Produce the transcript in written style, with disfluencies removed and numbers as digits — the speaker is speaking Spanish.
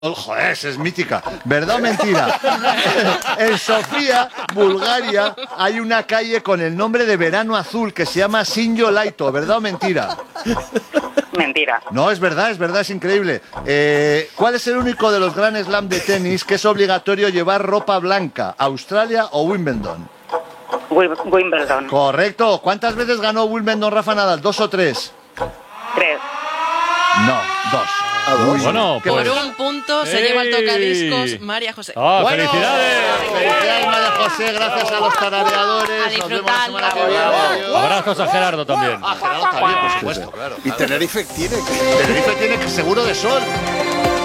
Oh, joder, esa es mítica. ¿Verdad o mentira? En Sofía, Bulgaria, hay una calle con el nombre de Verano Azul que se llama Sinjo Laito. ¿Verdad o mentira? Mentira. No, es verdad, es increíble. ¿Cuál es el único de los Grand Slam de tenis que es obligatorio llevar ropa blanca? ¿Australia o Wimbledon? Wimbledon. Correcto. ¿Cuántas veces ganó Wimbledon Rafa Nadal? ¿2 o 3? 3. No, 2. Bueno, Por pues... un punto se lleva el tocadiscos María José. ¡Ah, Bueno, felicidades! Felicidades, María José, gracias a los tarareadores. A Nos vemos la semana que disfrutarla. viene. Abrazos a Gerardo también. Ah, Gerardo también, por supuesto, claro. Y Tenerife tiene que... Tenerife tiene que seguro de sol.